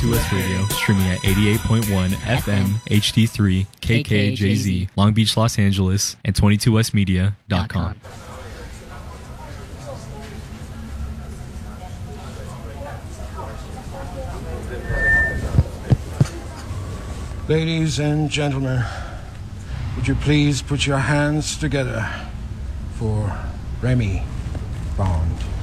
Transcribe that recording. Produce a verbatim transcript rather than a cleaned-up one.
twenty-two West Radio, streaming at eighty-eight point one F M, H D three, K K J Z, Long Beach, Los Angeles, and twenty-two west media dot com. Ladies and gentlemen, would you please put your hands together for Remy Bond.